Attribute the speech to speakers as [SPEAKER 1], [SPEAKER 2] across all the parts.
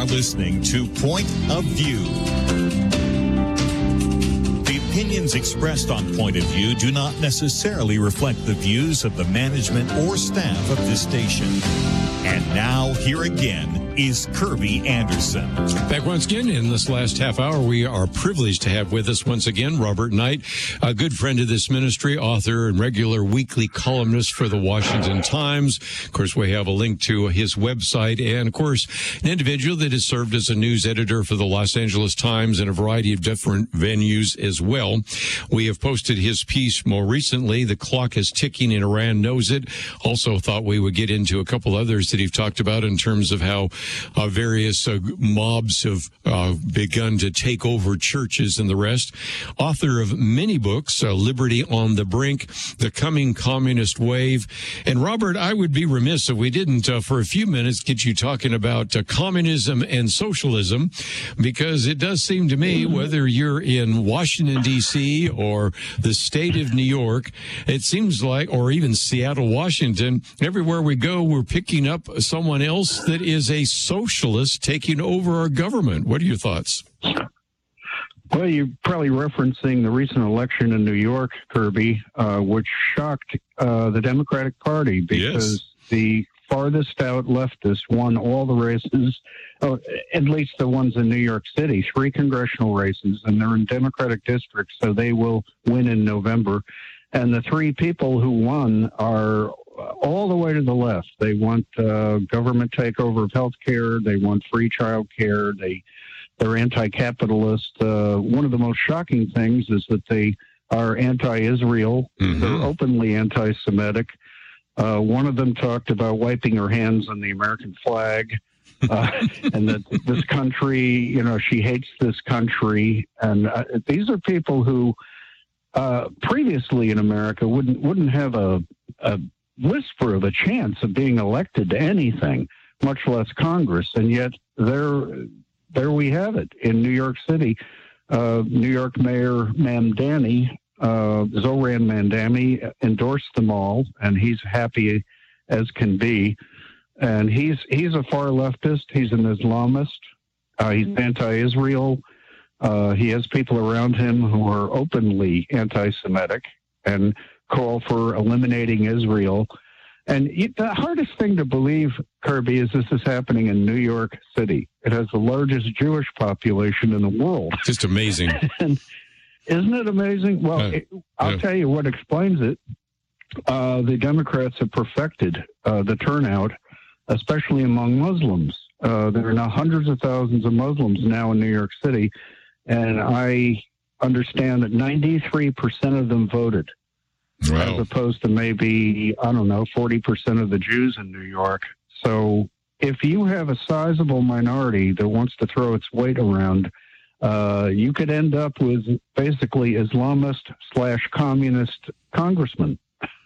[SPEAKER 1] are listening to Point of View. The opinions expressed on Point of View do not necessarily reflect the views of the management or staff of this station. And now, here again is Kirby Anderson.
[SPEAKER 2] Back once again in this last half hour, we are privileged to have with us once again Robert Knight, a good friend of this ministry, author and regular weekly columnist for the Washington Times. Of course, we have a link to his website, and of course, an individual that has served as a news editor for the Los Angeles Times in a variety of different venues as well. We have posted his piece more recently, "The Clock is Ticking and Iran Knows It." Also thought we would get into a couple others that he's talked about in terms of how various mobs have begun to take over churches and the rest. Author of many books, Liberty on the Brink, The Coming Communist Wave. And Robert, I would be remiss if we didn't, for a few minutes, get you talking about communism and socialism, because it does seem to me, whether you're in Washington, D.C. or the state of New York, it seems like, or even Seattle, Washington, everywhere we go, we're picking up someone else that is a socialist taking over our government. What are your thoughts?
[SPEAKER 3] Well, you're probably referencing the recent election in New York, Kirby, which shocked the Democratic Party because the farthest out leftists won all the races, at least the ones in New York City, 3 congressional races, and they're in Democratic districts, so they will win in November. And the 3 people who won are all the way to the left. They want government takeover of health care. They want free child care. They're anti-capitalist. One of the most shocking things is that they are anti-Israel. Mm-hmm. They're openly anti-Semitic. One of them talked about wiping her hands on the American flag, and that this country, she hates this country. And these are people who previously in America wouldn't have a whisper of a chance of being elected to anything, much less Congress. And yet there we have it in New York City. New York Mayor Mamdani, Zoran Mamdani, endorsed them all, and he's happy as can be. And he's a far leftist. He's an Islamist. He's anti-Israel. He has people around him who are openly anti-Semitic and call for eliminating Israel. And the hardest thing to believe, Kirby, is this is happening in New York City. It has the largest Jewish population in the world.
[SPEAKER 2] Just amazing.
[SPEAKER 3] And isn't it amazing? Well, I'll tell you what explains it. The Democrats have perfected the turnout, especially among Muslims. There are now hundreds of thousands of Muslims now in New York City, and I understand that 93% of them voted. Wow. As opposed to maybe, 40% of the Jews in New York. So if you have a sizable minority that wants to throw its weight around, you could end up with basically Islamist/communist congressmen.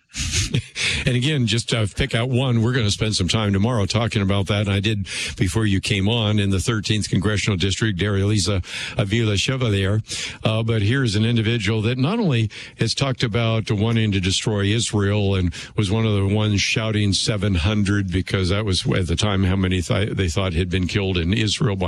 [SPEAKER 2] And again, just to pick out one, we're going to spend some time tomorrow talking about that. And I did before you came on in the 13th Congressional District, Darelisa Avila Chevalier. But here's an individual that not only has talked about wanting to destroy Israel and was one of the ones shouting 700 because that was at the time how many they thought had been killed in Israel by